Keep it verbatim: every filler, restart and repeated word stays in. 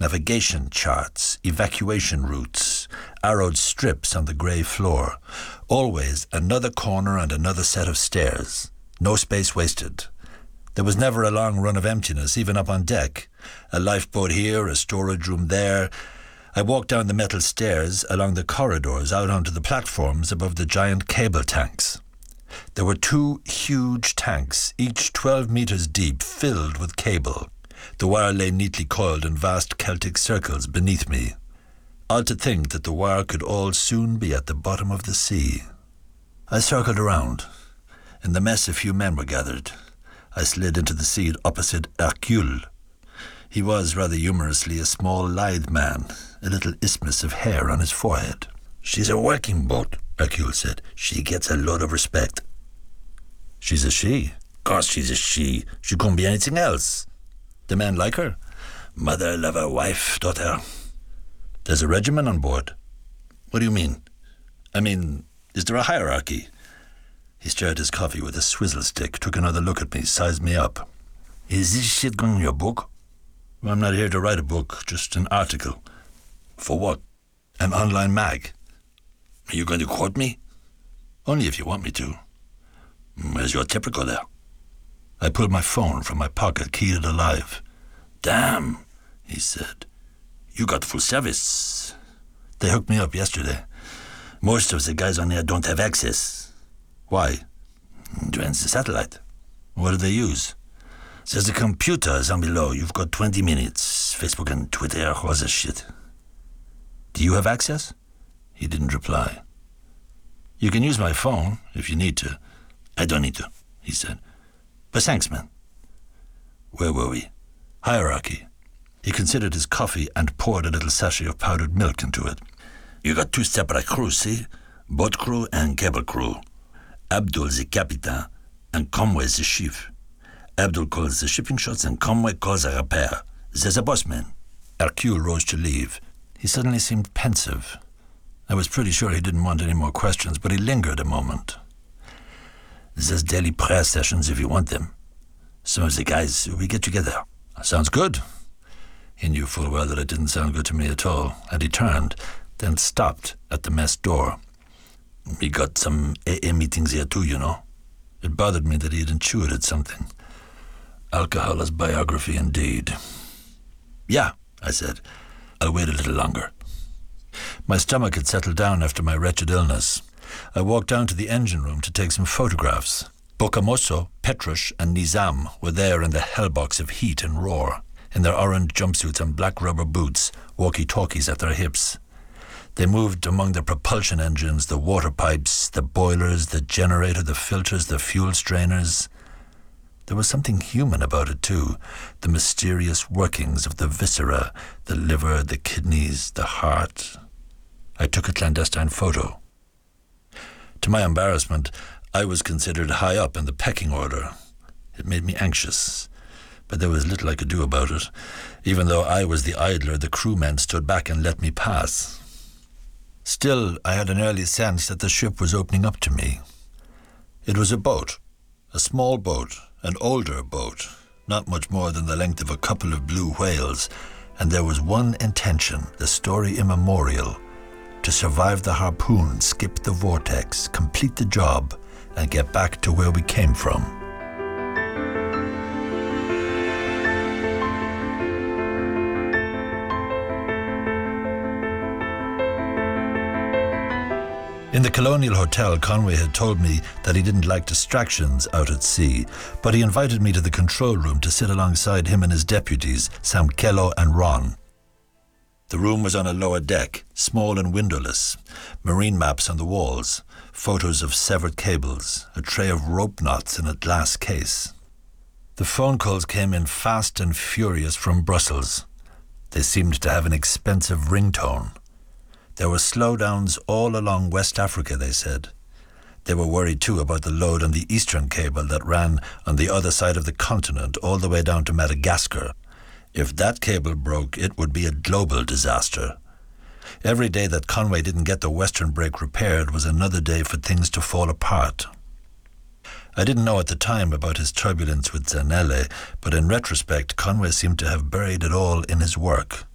navigation charts, evacuation routes, arrowed strips on the grey floor. Always another corner and another set of stairs. No space wasted. There was never a long run of emptiness, even up on deck. A lifeboat here, a storage room there. I walked down the metal stairs, along the corridors, out onto the platforms above the giant cable tanks. There were two huge tanks, each twelve metres deep, filled with cable. The wire lay neatly coiled in vast Celtic circles beneath me. Odd to think that the wire could all soon be at the bottom of the sea. I circled around. In the mess a few men were gathered. I slid into the seat opposite Hercule. He was, rather humorously, a small, lithe man, a little isthmus of hair on his forehead. "She's a working boat," Hercule said. "She gets a lot of respect." "She's a she." "Course she's a she. She couldn't be anything else." "The men like her?" "Mother love her wife, daughter." "There's a regimen on board." "What do you mean?" "I mean, is there a hierarchy?" He stirred his coffee with a swizzle stick, took another look at me, sized me up. "Is this shit going in your book?" "I'm not here to write a book, just an article." "For what?" "An online mag." "Are you going to quote me?" "Only if you want me to." "Where's your tip recorder?" I pulled my phone from my pocket, keyed it alive. "Damn," he said. "You got full service." "They hooked me up yesterday." "Most of the guys on there don't have access." "Why?" "Joins the satellite." "What do they use?" "There's a computer down below. You've got twenty minutes. Facebook and Twitter, all that shit." "Do you have access?" He didn't reply. "You can use my phone if you need to." "I don't need to," he said. "But thanks, man." Where were we? Hierarchy. He considered his coffee and poured a little sachet of powdered milk into it. "You got two separate crews, see? Boat crew and cable crew. Abdul the captain and Conway the chief. Abdul calls the shipping shots and Conway calls the repair. There's a boss man." Hercule rose to leave. He suddenly seemed pensive. I was pretty sure he didn't want any more questions, but he lingered a moment. "There's daily prayer sessions if you want them. Some of the guys, we get together." "Sounds good." He knew full well that it didn't sound good to me at all, and he turned, then stopped at the mess door. "We got some A A meetings here too, you know." It bothered me that he had intuited something. Alcohol as biography indeed. "Yeah," I said. "I'll wait a little longer." My stomach had settled down after my wretched illness. I walked down to the engine room to take some photographs. Bokamoso, Petrush, and Nizam were there in the hellbox of heat and roar, in their orange jumpsuits and black rubber boots, walkie-talkies at their hips. They moved among the propulsion engines, the water pipes, the boilers, the generator, the filters, the fuel strainers. There was something human about it, too, the mysterious workings of the viscera, the liver, the kidneys, the heart. I took a clandestine photo. To my embarrassment, I was considered high up in the pecking order. It made me anxious, but there was little I could do about it. Even though I was the idler, the crewmen stood back and let me pass. Still, I had an early sense that the ship was opening up to me. It was a boat, a small boat, an older boat, not much more than the length of a couple of blue whales, and there was one intention, the story immemorial: to survive the harpoon, skip the vortex, complete the job, and get back to where we came from. In the Colonial Hotel, Conway had told me that he didn't like distractions out at sea, but he invited me to the control room to sit alongside him and his deputies, Sam Kello and Ron. The room was on a lower deck, small and windowless, marine maps on the walls, photos of severed cables, a tray of rope knots in a glass case. The phone calls came in fast and furious from Brussels. They seemed to have an expensive ringtone. There were slowdowns all along West Africa, they said. They were worried too about the load on the eastern cable that ran on the other side of the continent all the way down to Madagascar. If that cable broke, it would be a global disaster. Every day that Conway didn't get the western break repaired was another day for things to fall apart. I didn't know at the time about his turbulence with Zanelle, but in retrospect, Conway seemed to have buried it all in his work.